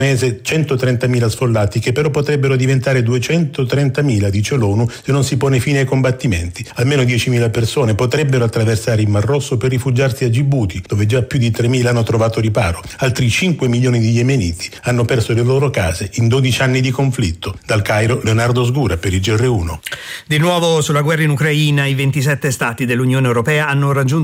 130.000 sfollati, che però potrebbero diventare 230.000, dice l'ONU, se non si pone fine ai combattimenti. Almeno 10.000 persone potrebbero attraversare il Mar Rosso per rifugiarsi a Gibuti, dove già più di 3.000 hanno trovato riparo. Altri 5 milioni di yemeniti hanno perso le loro case in 12 anni di conflitto. Dal Cairo, Leonardo Sgura per il GR1. Di nuovo sulla guerra in Ucraina, i 27 stati dell'Unione Europea hanno raggiunto